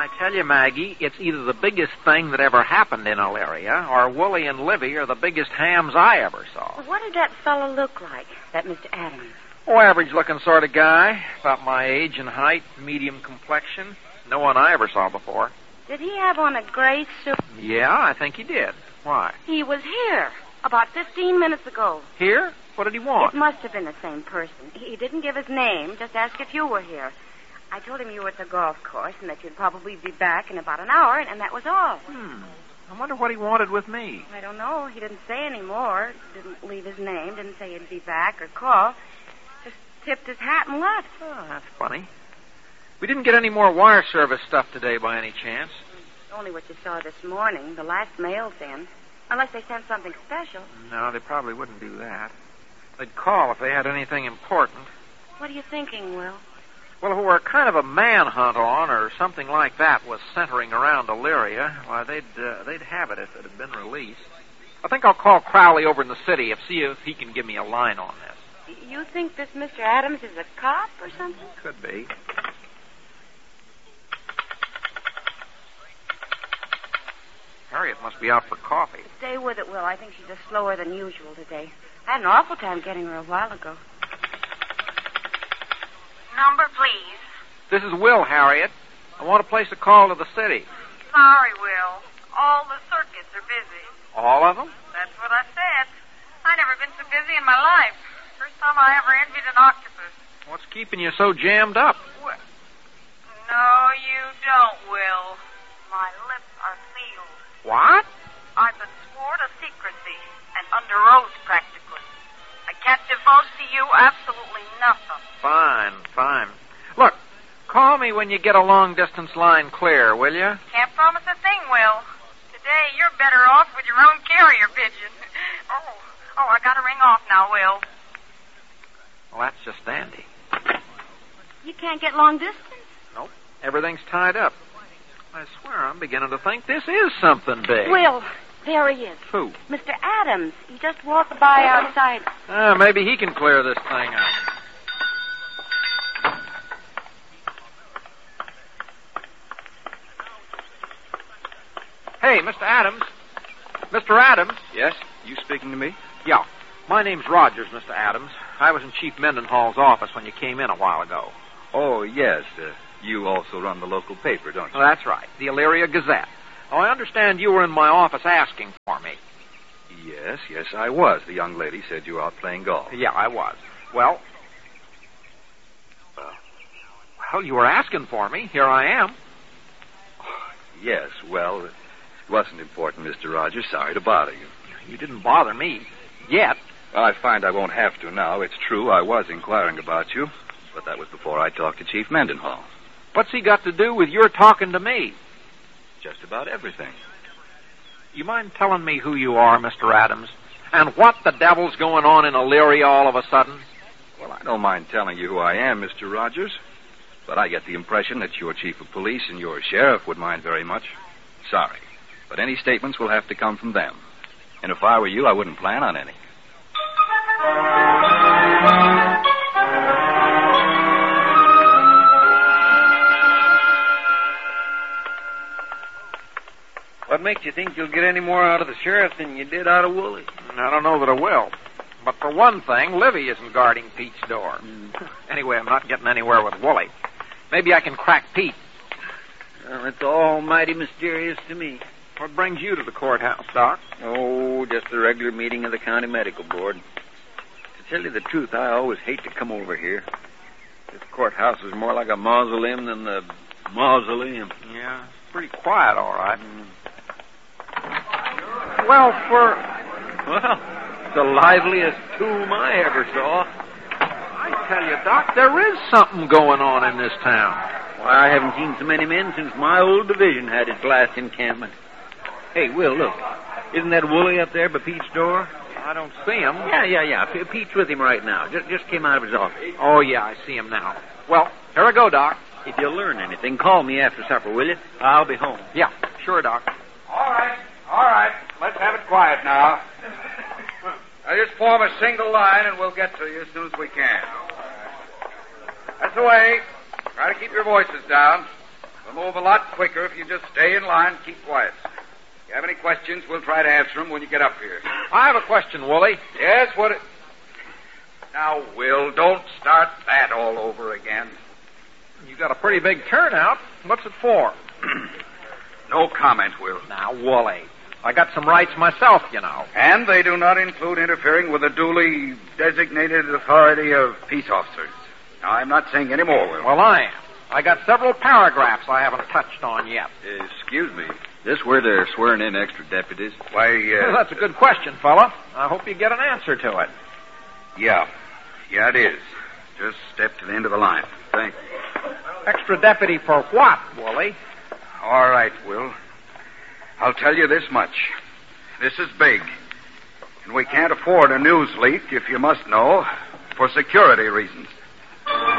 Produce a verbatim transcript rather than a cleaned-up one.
I tell you, Maggie, it's either the biggest thing that ever happened in Elyria, or Wooly and Livy are the biggest hams I ever saw. Well, what did that fellow look like, that Mister Adams? Oh, average-looking sort of guy. About my age and height, medium complexion. No one I ever saw before. Did he have on a gray suit? Yeah, I think he did. Why? He was here about fifteen minutes ago. Here? What did he want? It must have been the same person. He didn't give his name, just asked if you were here. I told him you were at the golf course and that you'd probably be back in about an hour, and, and that was all. Hmm. I wonder what he wanted with me. I don't know. He didn't say any more. Didn't leave his name. Didn't say he'd be back or call. Just tipped his hat and left. Oh, that's funny. We didn't get any more wire service stuff today by any chance. Only what you saw this morning. The last mail's in. Unless they sent something special. No, they probably wouldn't do that. They'd call if they had anything important. What are you thinking, Will? Well, if it were kind of a manhunt on or something like that was centering around Elyria, why, they'd uh, they'd have it if it had been released. I think I'll call Crowley over in the city and see if he can give me a line on this. You think this Mister Adams is a cop or something? Could be. Harriet must be out for coffee. Stay with it, Will. I think she's just slower than usual today. I had an awful time getting her a while ago. Number, please. This is Will, Harriet. I want to place a call to the city. Sorry, Will. All the circuits are busy. All of them? That's what I said. I never been so busy in my life. First time I ever envied an octopus. What's keeping you so jammed up? What? No, you don't, Will. My lips are sealed. What? I've been sworn to secrecy and under oath, practically. I can't divulge to you absolutely nothing. Fine, fine. Look, call me when you get a long-distance line clear, will you? Can't promise a thing, Will. Today, you're better off with your own carrier pigeon. Oh, oh, I gotta ring off now, Will. Well, that's just dandy. You can't get long distance? Nope. Everything's tied up. I swear I'm beginning to think this is something big. Will, there he is. Who? Mister Adams. He just walked by outside. Ah, maybe he can clear this thing out. Hey, Mister Adams. Mister Adams. Yes? You speaking to me? Yeah. My name's Rogers, Mister Adams. I was in Chief Mendenhall's office when you came in a while ago. Oh, yes. Uh, you also run the local paper, don't you? Well, that's right. The Elyria Gazette. Oh, I understand you were in my office asking for me. Yes, yes, I was. The young lady said you were out playing golf. Yeah, I was. Well, uh, well, you were asking for me. Here I am. Yes, well, it wasn't important, Mister Rogers. Sorry to bother you. You didn't bother me yet. Well, I find I won't have to now. It's true, I was inquiring about you, but that was before I talked to Chief Mendenhall. What's he got to do with your talking to me? Just about everything. You mind telling me who you are, Mister Adams? And what the devil's going on in Elyria all of a sudden? Well, I don't mind telling you who I am, Mister Rogers. But I get the impression that your chief of police and your sheriff would mind very much. Sorry. But any statements will have to come from them. And if I were you, I wouldn't plan on any. What makes you think you'll get any more out of the sheriff than you did out of Wooly? I don't know that I will. But for one thing, Livy isn't guarding Pete's door. Mm. Anyway, I'm not getting anywhere with Wooly. Maybe I can crack Pete. Well, it's almighty mysterious to me. What brings you to the courthouse, Doc? Oh, just a regular meeting of the county medical board. To tell you the truth, I always hate to come over here. This courthouse is more like a mausoleum than the mausoleum. Yeah, it's pretty quiet, all right. Mm. Well, for... Well, it's the liveliest tomb I ever saw. I tell you, Doc, there is something going on in this town. Why, I haven't seen so many men since my old division had its last encampment. Hey, Will, look. Isn't that Wooly up there by Pete's door? I don't see him. Yeah, yeah, yeah. P- Pete's with him right now. Just, just came out of his office. Oh, yeah, I see him now. Well, here I go, Doc. If you learn anything, call me after supper, will you? I'll be home. Yeah, sure, Doc. All right, all right. Let's have it quiet now. Now, just form a single line, and we'll get to you as soon as we can. That's the way. Try to keep your voices down. We'll move a lot quicker if you just stay in line and keep quiet. If you have any questions, we'll try to answer them when you get up here. I have a question, Wooly. Yes, what... It... Now, Will, don't start that all over again. You got a pretty big turnout. What's it for? No comment, Will. Now, Wooly, I got some rights myself, you know. And they do not include interfering with the duly designated authority of peace officers. Now, I'm not saying any more, Will. Well, I am. I got several paragraphs I haven't touched on yet. Uh, excuse me. This where they're swearing in extra deputies? Why, uh... Well, that's a good question, fella. I hope you get an answer to it. Yeah. Yeah, it is. Just step to the end of the line. Thank you. Extra deputy for what, Wooly? All right, Will. I'll tell you this much. This is big. And we can't afford a news leak, if you must know, for security reasons.